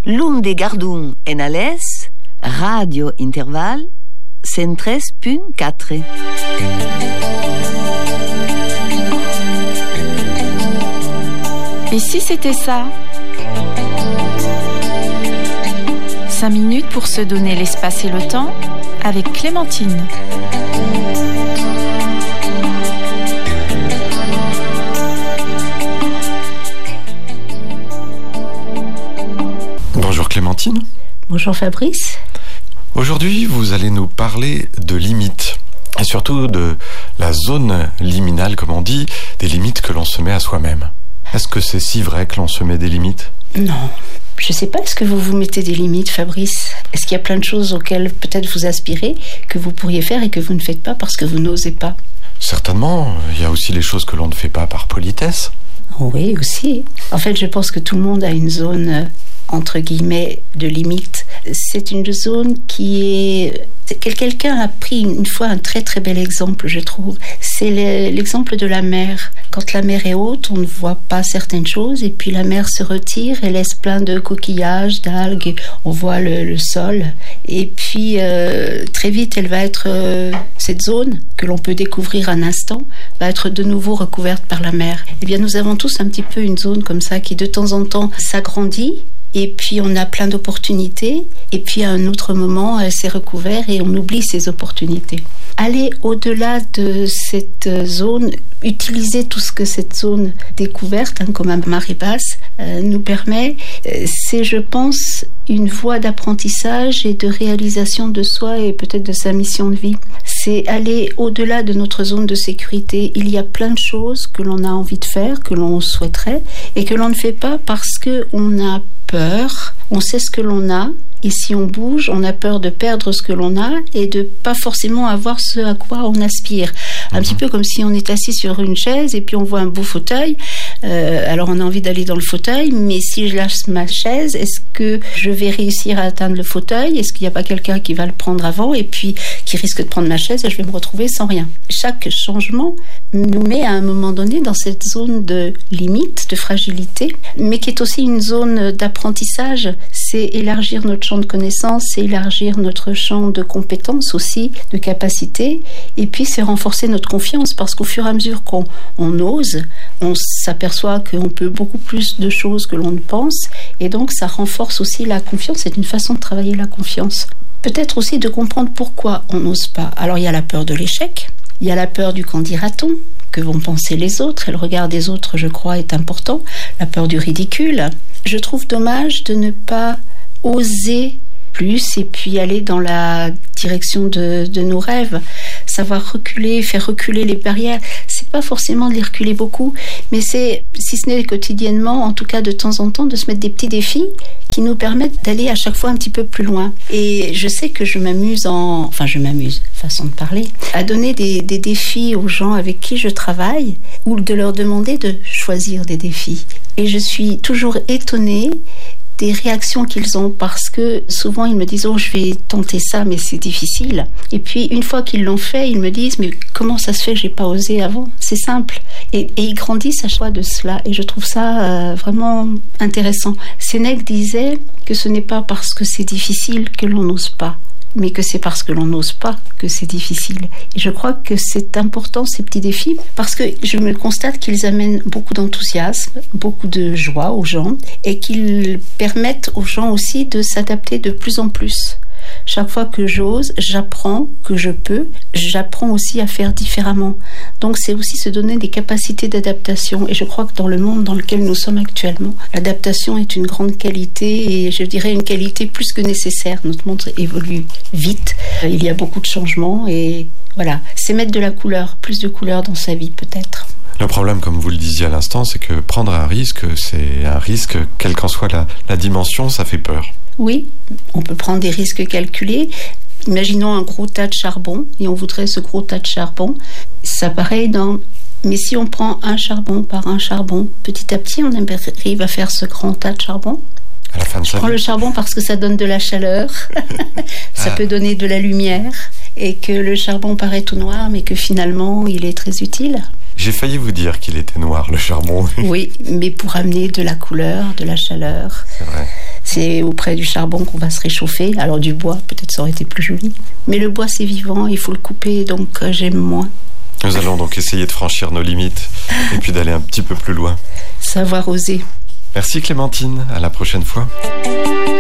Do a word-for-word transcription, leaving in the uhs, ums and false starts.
L'un de Gardun en Alès, Radio Interval, cent treize punt quatre. Et si c'était ça? Cinq minutes pour se donner l'espace et le temps avec Clémentine. Bonjour Clémentine. Bonjour Fabrice. Aujourd'hui, vous allez nous parler de limites, et surtout de la zone liminale, comme on dit, des limites que l'on se met à soi-même. Est-ce que c'est si vrai que l'on se met des limites ? Non. Je ne sais pas, est-ce que vous vous mettez des limites, Fabrice ? Est-ce qu'il y a plein de choses auxquelles peut-être vous aspirez, que vous pourriez faire et que vous ne faites pas parce que vous n'osez pas ? Certainement, il y a aussi les choses que l'on ne fait pas par politesse. Oui, aussi. En fait, je pense que tout le monde a une zone, entre guillemets, de limite. C'est une zone qui est... Quelqu'un a pris une fois un très très bel exemple, je trouve. C'est l'exemple de la mer. Quand la mer est haute, on ne voit pas certaines choses, et puis la mer se retire et laisse plein de coquillages, d'algues. On voit le, le sol. Et puis, euh, très vite, elle va être... Euh, cette zone, que l'on peut découvrir un instant, va être de nouveau recouverte par la mer. Eh bien, nous avons tous un petit peu une zone comme ça qui, de temps en temps, s'agrandit. Et puis on a plein d'opportunités, et puis à un autre moment, elle s'est recouverte et on oublie ces opportunités. Aller au-delà de cette zone, utiliser tout ce que cette zone découverte, hein, comme un marée basse, euh, nous permet, euh, c'est, je pense, une voie d'apprentissage et de réalisation de soi et peut-être de sa mission de vie. C'est aller au-delà de notre zone de sécurité. Il y a plein de choses que l'on a envie de faire, que l'on souhaiterait, et que l'on ne fait pas parce qu'on a peur, on sait ce que l'on a, et si on bouge, on a peur de perdre ce que l'on a et de pas forcément avoir ce à quoi on aspire. Un mmh. petit peu comme si on est assis sur une chaise et puis on voit un beau fauteuil. Euh, alors on a envie d'aller dans le fauteuil, mais si je lâche ma chaise, est-ce que je vais réussir à atteindre le fauteuil ? Est-ce qu'il n'y a pas quelqu'un qui va le prendre avant et puis qui risque de prendre ma chaise et je vais me retrouver sans rien ? Chaque changement nous met à un moment donné dans cette zone de limite, de fragilité, mais qui est aussi une zone d'apprentissage. C'est élargir notre champ de connaissances, c'est élargir notre champ de compétences aussi, de capacités, et puis c'est renforcer notre confiance, parce qu'au fur et à mesure qu'on on ose, on s'aperçoit qu'on peut beaucoup plus de choses que l'on ne pense, et donc ça renforce aussi la confiance. C'est une façon de travailler la confiance. Peut-être aussi de comprendre pourquoi on n'ose pas. Alors il y a la peur de l'échec, il y a la peur du qu'en dira-t-on, que vont penser les autres, et le regard des autres, je crois, est important, la peur du ridicule. Je trouve dommage de ne pas oser plus et puis aller dans la direction de, de nos rêves, savoir reculer, faire reculer les barrières. C'est pas forcément de les reculer beaucoup, mais c'est, si ce n'est quotidiennement, en tout cas de temps en temps, de se mettre des petits défis qui nous permettent d'aller à chaque fois un petit peu plus loin. Et je sais que je m'amuse en... Enfin, je m'amuse, façon de parler, à donner des, des défis aux gens avec qui je travaille, ou de leur demander de choisir des défis. Et je suis toujours étonnée des réactions qu'ils ont, parce que souvent ils me disent « Oh, je vais tenter ça, mais c'est difficile ». Et puis une fois qu'ils l'ont fait, ils me disent « Mais comment ça se fait que j'ai pas osé avant ?» C'est simple. Et, et ils grandissent à chaque fois de cela. Et je trouve ça euh, vraiment intéressant. Sénèque disait que ce n'est pas parce que c'est difficile que l'on n'ose pas, mais que c'est parce que l'on n'ose pas que c'est difficile. Et je crois que c'est important, ces petits défis, parce que je me constate qu'ils amènent beaucoup d'enthousiasme, beaucoup de joie aux gens, et qu'ils permettent aux gens aussi de s'adapter de plus en plus. Chaque fois que j'ose, j'apprends que je peux, j'apprends aussi à faire différemment. Donc c'est aussi se donner des capacités d'adaptation. Et je crois que dans le monde dans lequel nous sommes actuellement, l'adaptation est une grande qualité, et je dirais une qualité plus que nécessaire. Notre monde évolue vite, il y a beaucoup de changements, et voilà, c'est mettre de la couleur, plus de couleur dans sa vie peut-être. Le problème, comme vous le disiez à l'instant, c'est que prendre un risque, c'est un risque, quelle qu'en soit la, la dimension, ça fait peur. Oui, on peut prendre des risques calculés. Imaginons un gros tas de charbon, et on voudrait ce gros tas de charbon. Ça paraît énorme, mais si on prend un charbon par un charbon, petit à petit, on arrive à faire ce grand tas de charbon. À la fin de Je prends vie. Le charbon parce que ça donne de la chaleur, ça ah. peut donner de la lumière, et que le charbon paraît tout noir, mais que finalement, il est très utile. J'ai failli vous dire qu'il était noir, le charbon. Oui, mais pour amener de la couleur, de la chaleur. C'est vrai. C'est auprès du charbon qu'on va se réchauffer. Alors du bois, peut-être ça aurait été plus joli. Mais le bois, c'est vivant, il faut le couper, donc euh, j'aime moins. Nous allons donc essayer de franchir nos limites et puis d'aller un petit peu plus loin. Savoir oser. Merci Clémentine, à la prochaine fois.